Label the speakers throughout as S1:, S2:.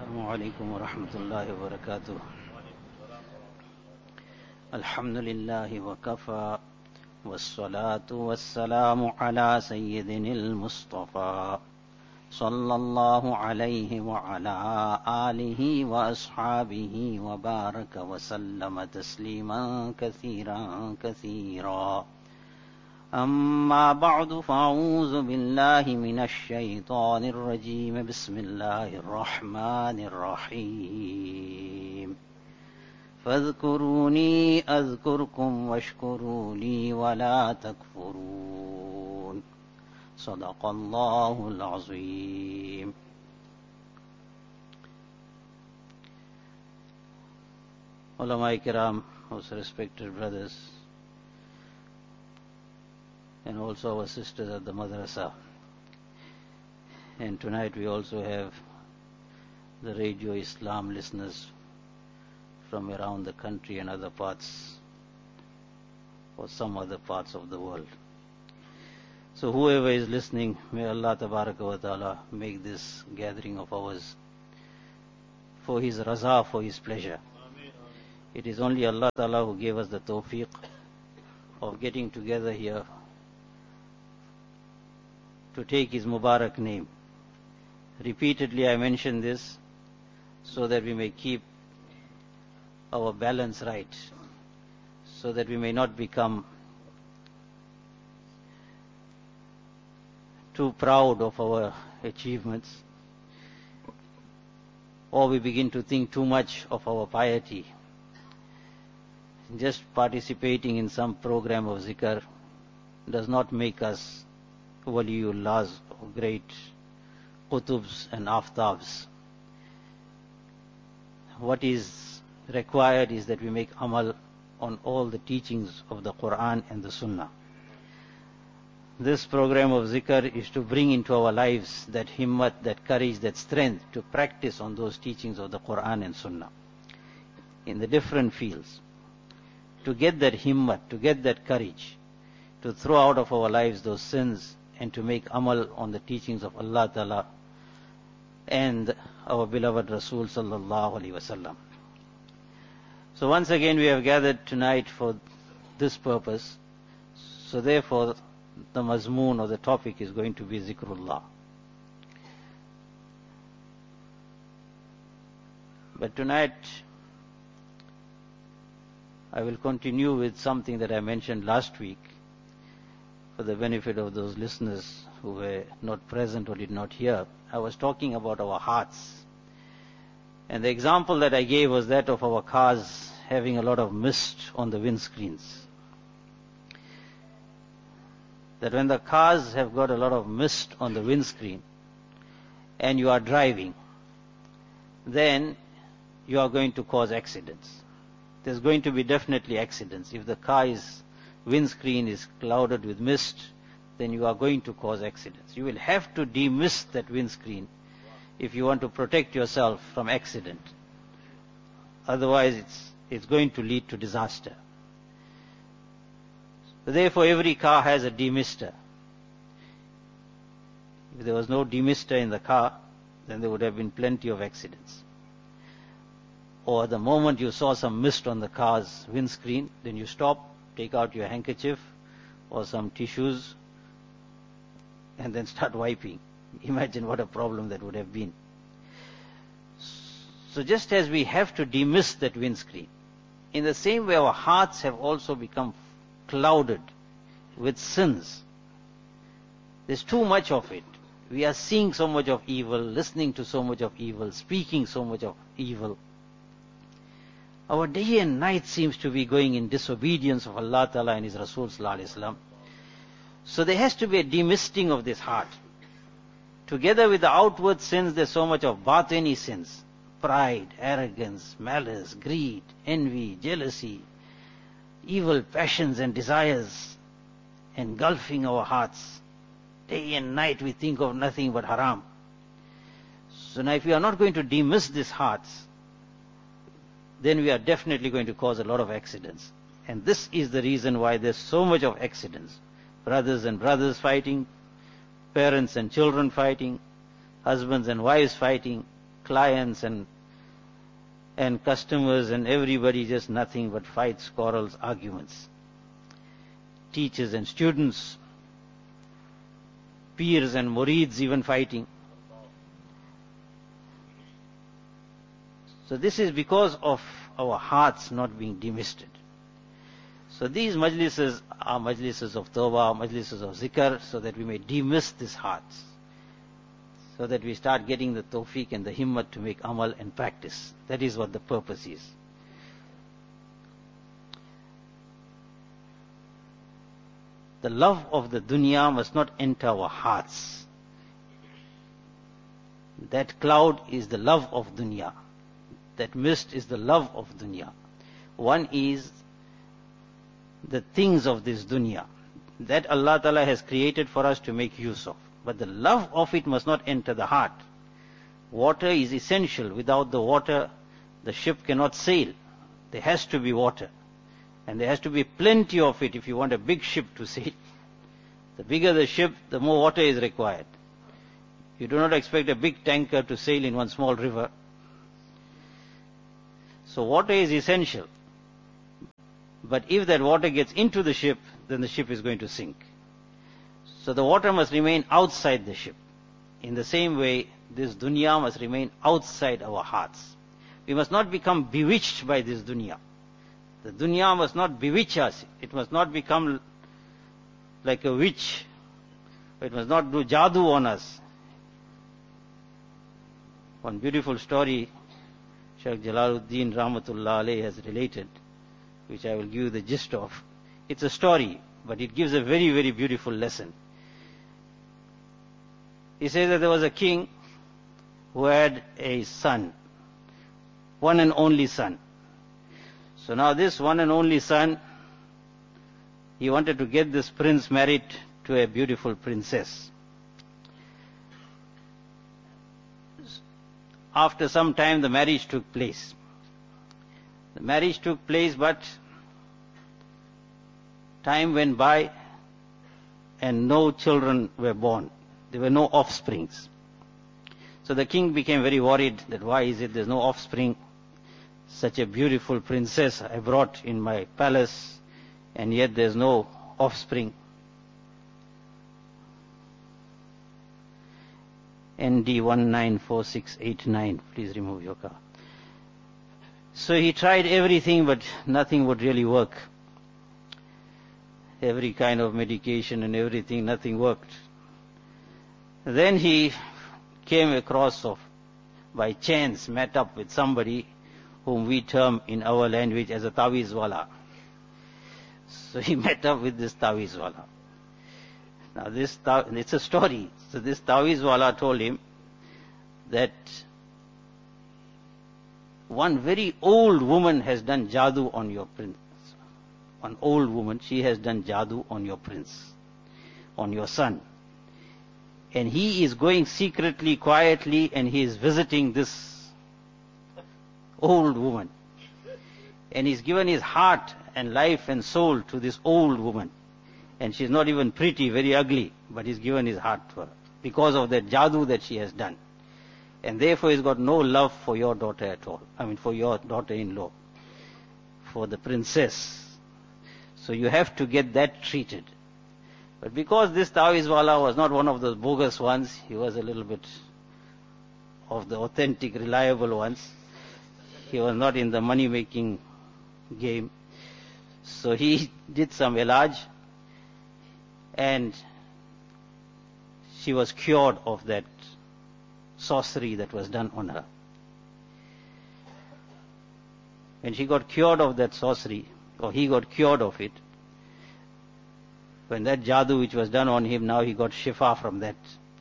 S1: السلام عليكم ورحمة الله وبركاته. الحمد لله وكفى والصلاة والسلام على سيدنا المصطفى صلى الله عليه وعلى آله وأصحابه وبارك وسلم تسليما كثيرا كثيرا. أما بعد فأعوذ بالله من الشيطان الرجيم. بسم الله الرحمن الرحيم. فاذكروني أذكركم واشكروا لي ولا تكفرون. صدق الله العظيم. Ulama Kiram, most respected brothers, and also our sisters at the madrasa. And tonight we also have the Radio Islam listeners from around the country and other parts, or some other parts of the world. So whoever is listening, may Allah Tabaraka wa Ta'ala make this gathering of ours for His raza, for His pleasure. It is only Allah Ta'ala who gave us the tawfiq of getting together here to take His Mubarak name. Repeatedly I mention this so that we may keep our balance right, so that we may not become too proud of our achievements, or we begin to think too much of our piety. Just participating in some program of zikr does not make us waliullahs or great qutubs and aftabs. What is required is that we make amal on all the teachings of the Quran and the Sunnah. This program of zikr is to bring into our lives that himmat, that courage, that strength to practice on those teachings of the Quran and Sunnah in the different fields. To get that himmat, to get that courage, to throw out of our lives those sins and to make amal on the teachings of Allah Ta'ala and our beloved Rasul Sallallahu Alaihi Wasallam. So once again we have gathered tonight for this purpose. So therefore the mazmoon or the topic is going to be zikrullah. But tonight I will continue with something that I mentioned last week for the benefit of those listeners who were not present or did not hear. I was talking about our hearts. And the example that I gave was that of our cars having a lot of mist on the windscreens. That when the cars have got a lot of mist on the windscreen and you are driving, then you are going to cause accidents. There's going to be definitely accidents. If the car's windscreen is clouded with mist, then you are going to cause accidents. You will have to demist that windscreen if you want to protect yourself from accident. Otherwise it's going to lead to disaster. So therefore every car has a demister. If there was no demister in the car, then there would have been plenty of accidents. Or the moment you saw some mist on the car's windscreen, then you stop, take out your handkerchief or some tissues and then start wiping. Imagine what a problem that would have been. So just as we have to demist that windscreen, in the same way our hearts have also become clouded with sins. There's too much of it. We are seeing so much of evil, listening to so much of evil, speaking so much of evil. Our day and night seems to be going in disobedience of Allah Ta'ala and His Rasul Sallallahu Alaihi Wasallam. So there has to be a demisting of this heart. Together with the outward sins, there's so much of batini sins. Pride, arrogance, malice, greed, envy, jealousy, evil passions and desires engulfing our hearts. Day and night we think of nothing but haram. So now if we are not going to demist these hearts, then we are definitely going to cause a lot of accidents. And this is the reason why there's so much of accidents. Brothers and brothers fighting, parents and children fighting, husbands and wives fighting, clients and customers and everybody, just nothing but fights, quarrels, arguments. Teachers and students, peers and murids even fighting. So this is because of our hearts not being demisted. So these majlises are majlises of tawbah, majlises of zikr, so that we may demist these hearts, so that we start getting the tawfiq and the himmat to make amal and practice. That is what the purpose is. The love of the dunya must not enter our hearts. That cloud is the love of dunya. That mist is the love of dunya. One is the things of this dunya that Allah Ta'ala has created for us to make use of. But the love of it must not enter the heart. Water is essential. Without the water, the ship cannot sail. There has to be water. And there has to be plenty of it if you want a big ship to sail. The bigger the ship, the more water is required. You do not expect a big tanker to sail in one small river. So water is essential. But if that water gets into the ship, then the ship is going to sink. So the water must remain outside the ship. In the same way, this dunya must remain outside our hearts. We must not become bewitched by this dunya. The dunya must not bewitch us. It must not become like a witch. It must not do jadoo on us. One beautiful story Shaykh Jalaluddin Rahmatullah Alayhi has related, which I will give you the gist of. It's a story, but it gives a very, very beautiful lesson. He says that there was a king who had a son, one and only son. So now this one and only son, he wanted to get this prince married to a beautiful princess. After some time, the marriage took place. The marriage took place, but time went by and no children were born. There were no offsprings. So the king became very worried that why is it there's no offspring? Such a beautiful princess I brought in my palace, and yet there's no offspring. ND194689, please remove your car. So he tried everything, but nothing would really work. Every kind of medication and everything, nothing worked. Then he came across by chance, met up with somebody whom we term in our language as a tawiz wala. So he met up with this tawiz wala. Now it's a story. So this tawiz wala told him that one very old woman has done jadoo on your prince. One old woman, she has done jadoo on your prince, on your son. And he is going secretly, quietly, and he is visiting this old woman. And he's given his heart and life and soul to this old woman. And she's not even pretty, very ugly, but he's given his heart to her because of that jadoo that she has done. And therefore he's got no love for your daughter at all. For your daughter-in-law, for the princess. So you have to get that treated. But because this Tawizwala was not one of those bogus ones, he was a little bit of the authentic, reliable ones. He was not in the money-making game. So he did some ilaj, and she was cured of that sorcery that was done on her. When she got cured of that sorcery, or he got cured of it, when that jadoo which was done on him, now he got shifa from that.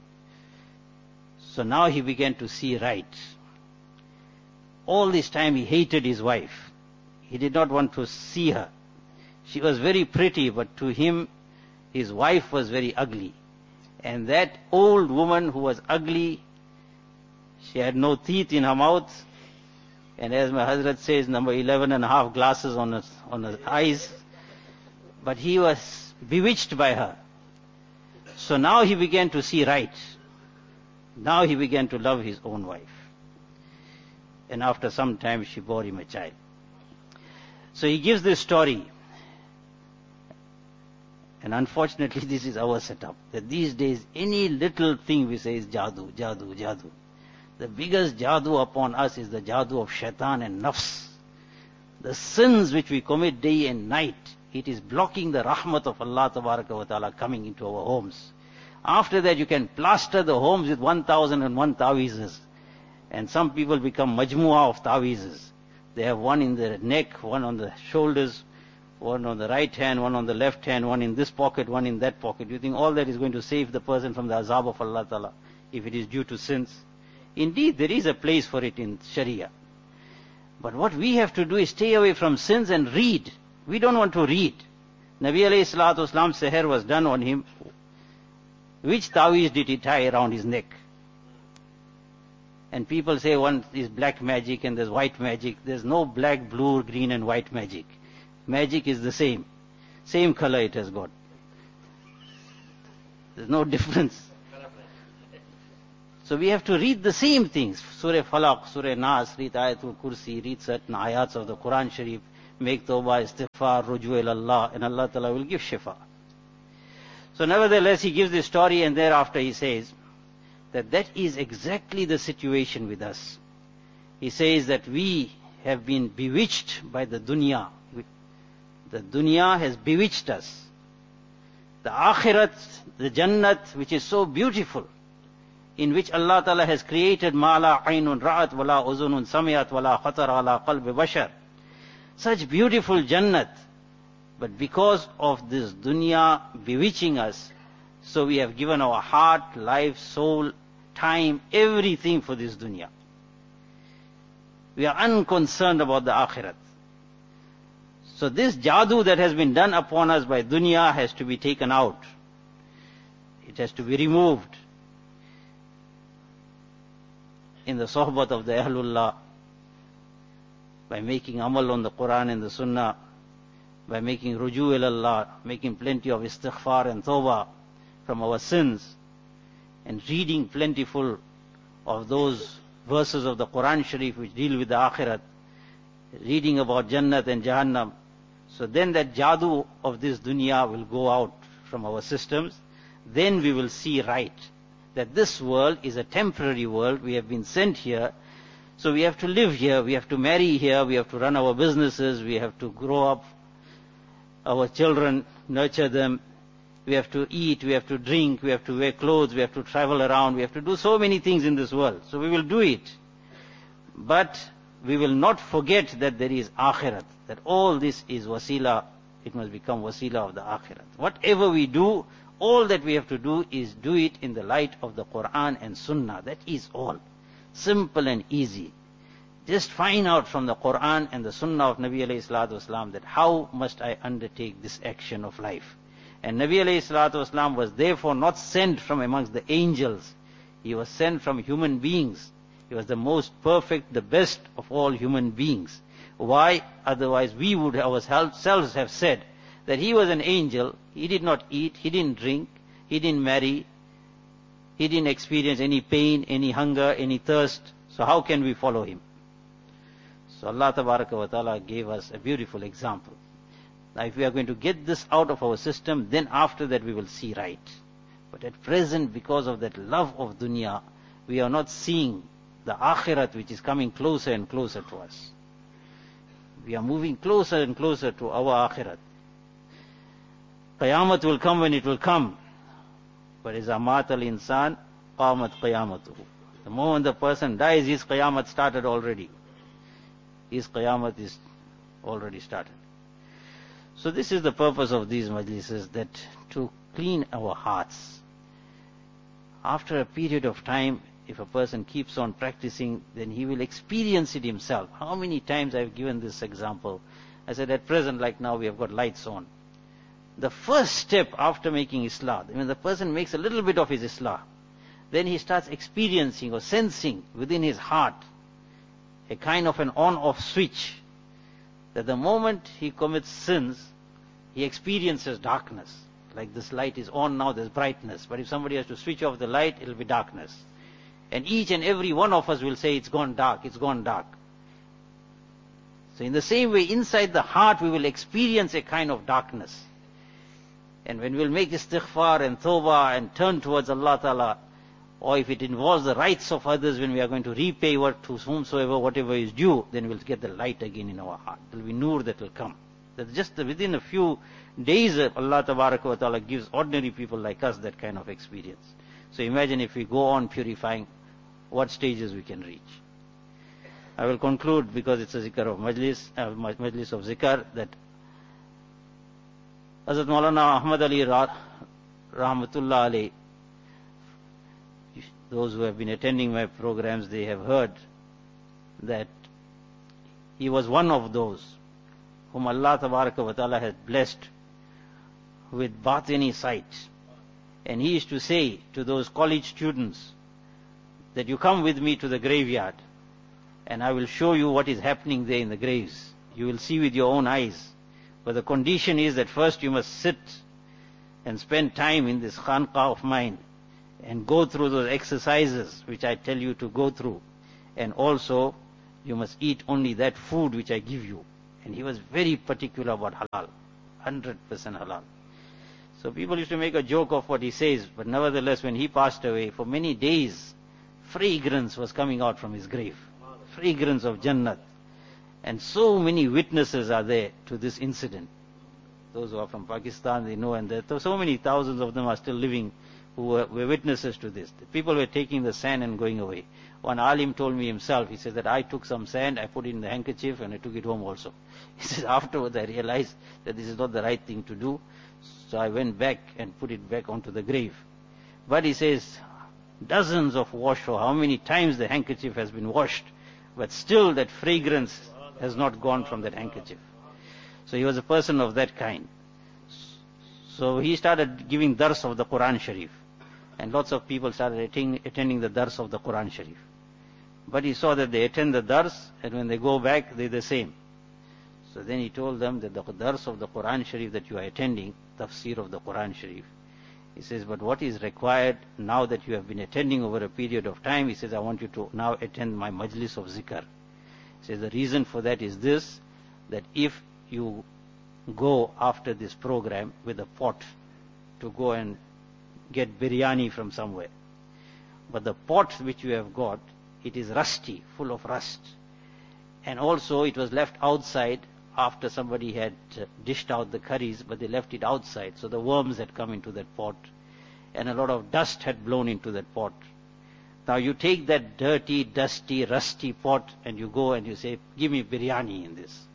S1: So now he began to see right. All this time he hated his wife. He did not want to see her. She was very pretty, but to him, his wife was very ugly. And that old woman who was ugly, she had no teeth in her mouth. And as my Hazrat says, number 11 and a half glasses on her eyes. But he was bewitched by her. So now he began to see right. Now he began to love his own wife. And after some time she bore him a child. So he gives this story. And unfortunately this is our setup. That these days any little thing we say is jadoo, jadoo, jadoo. The biggest jadoo upon us is the jadoo of shaitan and nafs. The sins which we commit day and night, it is blocking the rahmat of Allah Tabaraka wa Ta'ala coming into our homes. After that you can plaster the homes with 1001 ta'weezes. And some people become majmu'ah of ta'weezes. They have one in the neck, one on the shoulders, one on the right hand, one on the left hand, one in this pocket, one in that pocket. You think all that is going to save the person from the azab of Allah Ta'ala if it is due to sins? Indeed, there is a place for it in Sharia. But what we have to do is stay away from sins and read. We don't want to read. Nabi alayhi salatu wasalam, seher was done on him. Which ta'weez did he tie around his neck? And people say one is black magic and there's white magic. There's no black, blue, green and white magic. Magic is the same. Same color it has got. There's no difference. So we have to read the same things. Surah Falaq, Surah Nas, read Ayatul Kursi, read certain ayats of the Quran Sharif, make tawbah, istighfar, ruju ila Allah, and Allah Ta'ala will give shifa. So nevertheless, he gives this story and thereafter he says that that is exactly the situation with us. He says that we have been bewitched by the dunya. The dunya has bewitched us. The akhirat, the jannat, which is so beautiful, in which Allah Ta'ala has created ma la aynun ra'at wa la uzunun sami'at wa la khatar ala qalbi bashar. Such beautiful jannat. But because of this dunya bewitching us, so we have given our heart, life, soul, time, everything for this dunya. We are unconcerned about the akhirat. So this jadoo that has been done upon us by dunya has to be taken out. It has to be removed. In the sohbat of the Ahlullah, by making amal on the Quran and the Sunnah, by making ruju ilallah, making plenty of istighfar and tawbah from our sins, and reading plentiful of those verses of the Quran Sharif which deal with the akhirat, reading about Jannat and Jahannam. So then that jadoo of this dunya will go out from our systems. Then we will see right. That this world is a temporary world. We have been sent here. So we have to live here. We have to marry here. We have to run our businesses. We have to grow up our children, nurture them. We have to eat. We have to drink. We have to wear clothes. We have to travel around. We have to do so many things in this world. So we will do it. But we will not forget that there is akhirat. That all this is wasila. It must become wasila of the akhirat. Whatever we do, all that we have to do is do it in the light of the Quran and Sunnah. That is all. Simple and easy. Just find out from the Quran and the Sunnah of Nabi alayhi salatu wasalam that how must I undertake this action of life. And Nabi alayhi salatu wasalam was therefore not sent from amongst the angels. He was sent from human beings. He was the most perfect, the best of all human beings. Why? Otherwise we would ourselves have said that he was an angel, he did not eat, he didn't drink, he didn't marry, he didn't experience any pain, any hunger, any thirst. So how can we follow him? So Allah Tabaraka wa Ta'ala gave us a beautiful example. Now if we are going to get this out of our system, then after that we will see right. But at present, because of that love of dunya, we are not seeing the akhirat which is coming closer and closer to us. We are moving closer and closer to our akhirat. Qayamat will come when it will come. But is amat al-insan, qamat qiyamatuhu. The moment the person dies, his qayamat started already. His qayamat is already started. So this is the purpose of these majlises, that to clean our hearts. After a period of time, if a person keeps on practicing, then he will experience it himself. How many times I've given this example? I said at present, like now, we have got lights on. The first step after making islah, when the person makes a little bit of his islah, then he starts experiencing or sensing within his heart a kind of an on-off switch, that the moment he commits sins, he experiences darkness. Like this light is on now, there's brightness. But if somebody has to switch off the light, it'll be darkness. And each and every one of us will say, it's gone dark, it's gone dark. So in the same way, inside the heart we will experience a kind of darkness. And when we'll make istighfar and tawbah and turn towards Allah Ta'ala, or if it involves the rights of others, when we are going to repay to whomsoever whatever is due, then we'll get the light again in our heart. There will be nur that will come. That just within a few days, Allah Ta'ala gives ordinary people like us that kind of experience. So imagine if we go on purifying, what stages we can reach. I will conclude, because it's a zikr of majlis of zikr, that Hazrat Maulana Ahmad Ali Rahmatullah alayh, those who have been attending my programs, they have heard that he was one of those whom Allah Tabaraka wa Ta'ala has blessed with batini sight. And he used to say to those college students that you come with me to the graveyard and I will show you what is happening there in the graves. You will see with your own eyes. But the condition is that first you must sit and spend time in this khanqah of mine and go through those exercises which I tell you to go through. And also you must eat only that food which I give you. And he was very particular about halal, 100% halal. So people used to make a joke of what he says, but nevertheless when he passed away, for many days, fragrance was coming out from his grave. Fragrance of Jannat. And so many witnesses are there to this incident. Those who are from Pakistan, they know, and there are so many thousands of them are still living who were witnesses to this. The people were taking the sand and going away. One alim told me himself, he said that I took some sand, I put it in the handkerchief and I took it home also. He says afterwards I realized that this is not the right thing to do, so I went back and put it back onto the grave. But he says dozens of wash, or how many times the handkerchief has been washed, but still that fragrance has not gone from that handkerchief. So he was a person of that kind. So he started giving dars of the Quran Sharif. And lots of people started attending the dars of the Quran Sharif. But he saw that they attend the dars, and when they go back, they're the same. So then he told them that the dars of the Quran Sharif that you are attending, tafsir of the Quran Sharif, he says, but what is required now that you have been attending over a period of time, he says, I want you to now attend my majlis of zikr. He says, the reason for that is this, that if you go after this program with a pot to go and get biryani from somewhere, but the pot which you have got, it is rusty, full of rust. And also it was left outside after somebody had dished out the curries, but they left it outside, so the worms had come into that pot, and a lot of dust had blown into that pot. Now you take that dirty, dusty, rusty pot, and you go and you say, give me biryani in this.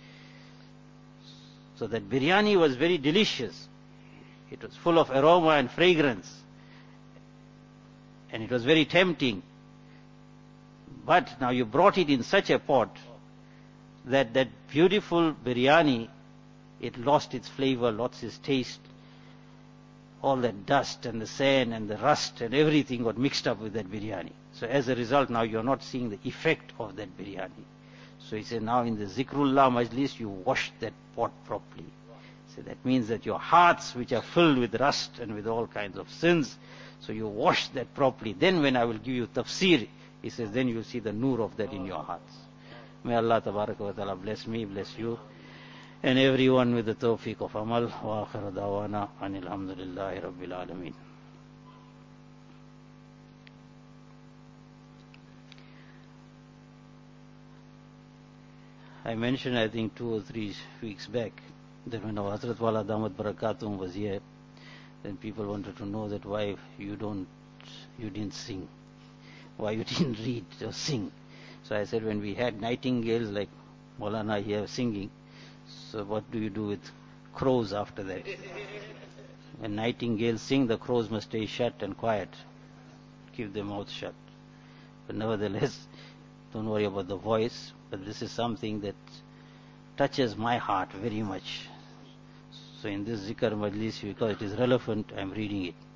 S1: So that biryani was very delicious. It was full of aroma and fragrance, and it was very tempting. But now you brought it in such a pot that that beautiful biryani, it lost its flavor, lost its taste. All that dust and the sand and the rust and everything got mixed up with that biryani. So as a result, now you're not seeing the effect of that biryani. So he said, now in the Zikrullah Majlis, you wash that pot properly. So that means that your hearts, which are filled with rust and with all kinds of sins, so you wash that properly. Then when I will give you tafsir, he says, then you'll see the nur of that in your hearts. May Allah Tabaraka wa Ta'ala bless me, bless you, and everyone with the tawfiq of amal. Wa akhir dawana anil hamdulillahi rabbil alameen. I mentioned, I think 2 or 3 weeks back, that when our Hazrat Wala Damat Barakatum was here, then people wanted to know that why you didn't sing, why you didn't read or sing. So I said, when we had nightingales like Maulana here singing, so what do you do with crows after that? When nightingales sing, the crows must stay shut and quiet, keep their mouths shut. But nevertheless, don't worry about the voice, but this is something that touches my heart very much. So in this zikr majlis, because it is relevant, I am reading it.